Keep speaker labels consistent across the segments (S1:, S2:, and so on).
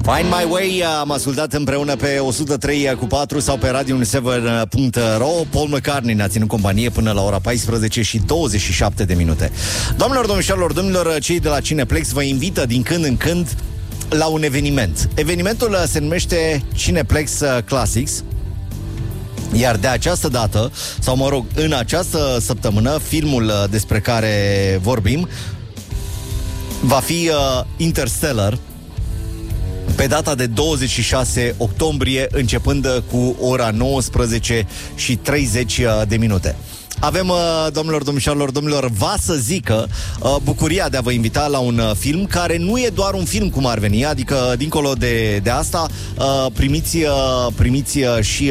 S1: Find My Way am ascultat împreună pe 103.4 sau pe radio7.ro. Paul McCartney ne-a ținut companie până la ora 14 și 27 de minute. Doamnelor, domnilor, cei de la Cineplex vă invită din când în când la un eveniment. Evenimentul se numește Cineplex Classics. Iar de această dată, sau mă rog, în această săptămână, filmul despre care vorbim va fi Interstellar, pe data de 26 octombrie, începând cu ora 19 și 30 de minute. Avem, domnilor, va să zică, bucuria de a vă invita la un film care nu e doar un film cum ar veni, adică, dincolo de asta, primiți și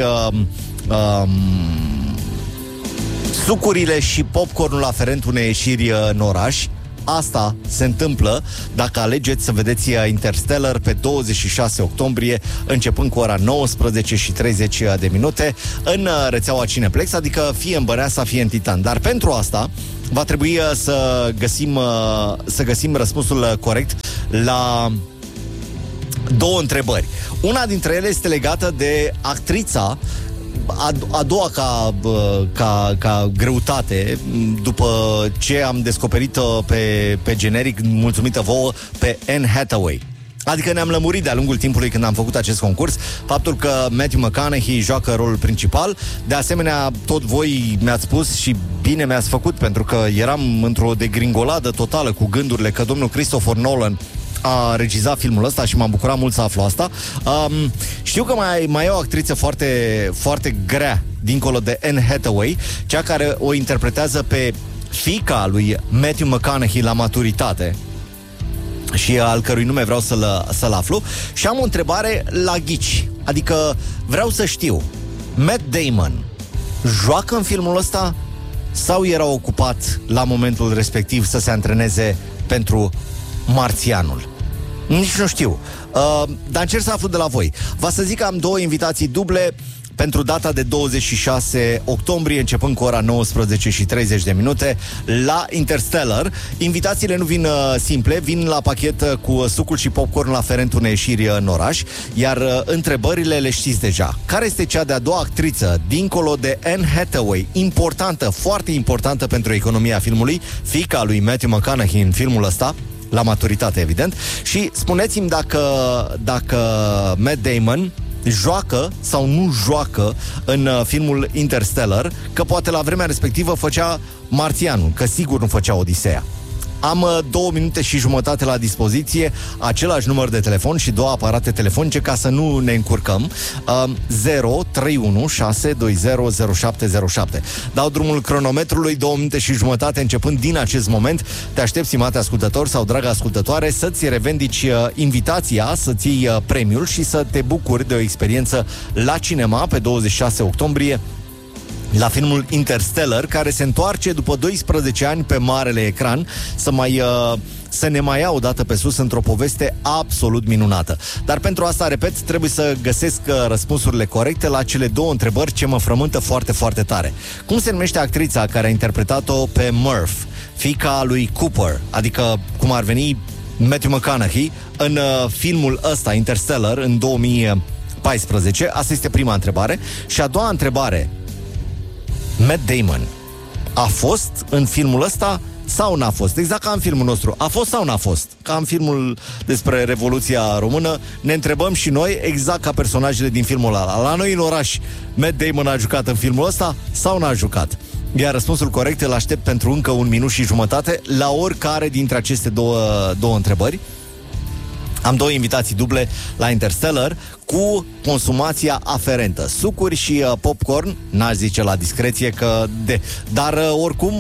S1: sucurile și popcornul aferent unei ieșiri în oraș. Asta se întâmplă dacă alegeți să vedeți Interstellar pe 26 octombrie, începând cu ora 19 și 30 de minute în rețeaua Cineplex, adică fie în Băneasa, fie în Titan. Dar pentru asta va trebui să găsim răspunsul corect la două întrebări. Una dintre ele este legată de actrița a doua ca greutate, după ce am descoperit-o pe generic, mulțumită vouă, pe Anne Hathaway. Adică ne-am lămurit de-a lungul timpului când am făcut acest concurs faptul că Matthew McConaughey joacă rolul principal. De asemenea, tot voi mi-ați spus și bine mi-ați făcut, pentru că eram într-o degringoladă totală cu gândurile că domnul Christopher Nolan a regizat filmul ăsta și m-am bucurat mult să aflu asta. Știu că mai e o actriță foarte, foarte grea dincolo de Anne Hathaway, cea care o interpretează pe fiica lui Matthew McConaughey la maturitate și al cărui nume vreau să-l aflu. Și am o întrebare la ghici. Adică vreau să știu, Matt Damon joacă în filmul ăsta sau era ocupat la momentul respectiv să se antreneze pentru Marțianul? Nici nu știu, dar încerc să aflu de la voi. Va să zic că am două invitații duble pentru data de 26 octombrie, începând cu ora 19 și 30 de minute la Interstellar. Invitațiile nu vin simple, vin la pachet cu sucul și popcornul aferent unei ieșiri în oraș. Iar întrebările le știți deja. Care este cea de-a doua actriță, dincolo de Anne Hathaway, importantă, foarte importantă pentru economia filmului, fiica lui Matthew McConaughey în filmul ăsta, la maturitate, evident. Și spuneți-mi dacă Matt Damon joacă sau nu joacă în filmul Interstellar, că poate la vremea respectivă făcea Marțianul, că sigur nu făcea Odiseea. Am 2 minute și jumătate la dispoziție, același număr de telefon și 2 aparate telefonice ca să nu ne încurcăm. 031 620 0707. Dau drumul cronometrului, 2 minute și jumătate începând din acest moment. Te aștept, stimate ascultător sau dragă ascultătoare, să-ți revendici invitația, să-ți iei premiul și să te bucuri de o experiență la cinema pe 26 octombrie la filmul Interstellar, care se întoarce după 12 ani pe marele ecran să ne mai ia o dată pe sus într-o poveste absolut minunată. Dar pentru asta, repet, trebuie să găsesc răspunsurile corecte la cele două întrebări ce mă frământă foarte, foarte tare. Cum se numește actrița care a interpretat-o pe Murph, fiica lui Cooper, adică cum ar veni Matthew McConaughey, în filmul ăsta, Interstellar, în 2014? Asta este prima întrebare. Și a doua întrebare: Matt Damon a fost în filmul ăsta sau n-a fost? Exact ca în filmul nostru. A fost sau n-a fost? Ca în filmul despre Revoluția Română, ne întrebăm și noi exact ca personajele din filmul ăla. La noi în oraș, Matt Damon a jucat în filmul ăsta sau n-a jucat? Iar răspunsul corect îl aștept pentru încă 1 minut și jumătate la oricare dintre aceste două întrebări. Am 2 invitații duble la Interstellar cu consumația aferentă. Sucuri și popcorn, n-aș zice la discreție dar oricum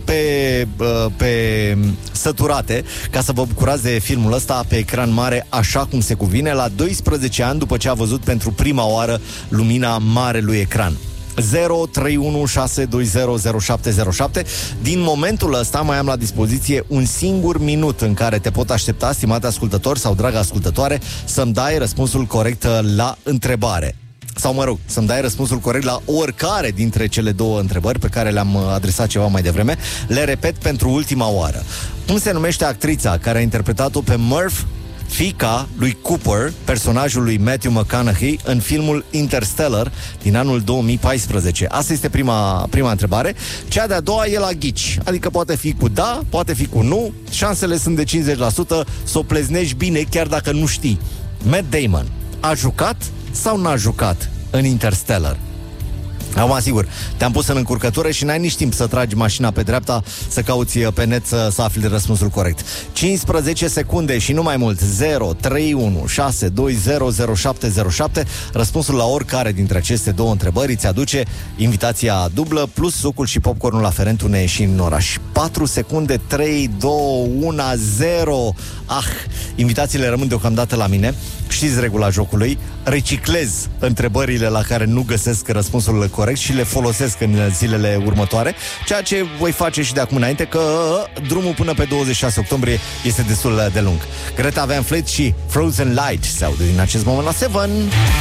S1: pe săturate, ca să vă bucurați de filmul ăsta pe ecran mare, așa cum se cuvine, la 12 ani după ce a văzut pentru prima oară lumina marelui ecran. 031 620 0707. Din momentul ăsta mai am la dispoziție un singur minut în care te pot aștepta, stimate ascultător sau dragă ascultătoare, să-mi dai răspunsul corect la întrebare. Sau mă rog, să-mi dai răspunsul corect la oricare dintre cele două întrebări pe care le-am adresat ceva mai devreme. Le repet pentru ultima oară. Cum se numește actrița care a interpretat-o pe Murph, fiica lui Cooper, personajul lui Matthew McConaughey, în filmul Interstellar din anul 2014? Asta este prima întrebare. Cea de-a doua e la ghici, adică poate fi cu da, poate fi cu nu, șansele sunt de 50% să o pleznești bine chiar dacă nu știi. Matt Damon a jucat sau n-a jucat în Interstellar? Acum, sigur, te-am pus în încurcătură și n-ai nici timp să tragi mașina pe dreapta, să cauți pe net să afli răspunsul corect. 15 secunde și nu mai mult. 0, 3, 1, 6, 2, 0, 0, 7, 0, 7. Răspunsul la oricare dintre aceste două întrebări îți aduce invitația dublă plus sucul și popcornul aferent unei ieșiri în oraș. 4 secunde, 3, 2, 1, 0. Invitațiile rămân deocamdată la mine. Știți regula jocului, reciclez întrebările la care nu găsesc răspunsul corect și le folosesc în zilele următoare, ceea ce voi face și de acum înainte, că drumul până pe 26 octombrie este destul de lung. Greta Van Fleet și Frozen Light se audă din acest moment la 7.